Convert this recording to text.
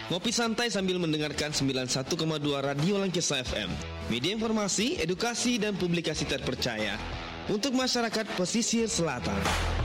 Ngopi santai sambil mendengarkan 91,2 Radio Langgesa FM. Media informasi, edukasi, dan publikasi terpercaya untuk masyarakat pesisir selatan.